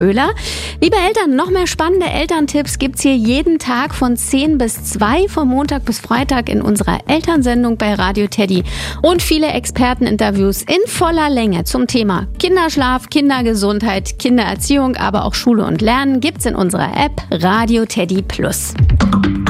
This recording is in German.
Oehler. Liebe Eltern, noch mehr spannende Elterntipps gibt's hier jeden Tag von 10 bis 2, von Montag bis Freitag in unserer Elternsendung bei Radio Teddy. Und viele Experteninterviews in voller Länge zum Thema Kinderschlaf, Kindergesundheit, Kindererziehung, aber auch Schule und Lernen gibt's in unserer App Radio Teddy Plus.